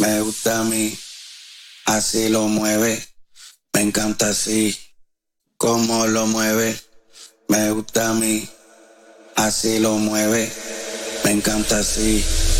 me gusta a mí, así lo mueve, me encanta así, como lo mueve, me gusta a mí, así lo mueve, me encanta así.